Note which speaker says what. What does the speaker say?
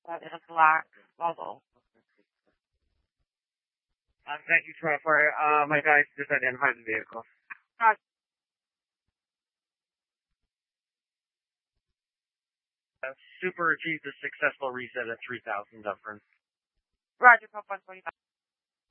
Speaker 1: That is a black bubble.
Speaker 2: Thank you, 24. My guys just identified the vehicle. Super achieved a successful reset at 3,000 Dufferin.
Speaker 1: Roger, Pop 145.